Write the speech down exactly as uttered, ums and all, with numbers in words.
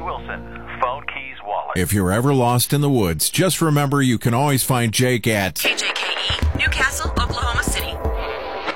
Wilson, Phone Keys Wallet. If you're ever lost in the woods, just remember you can always find Jake at K J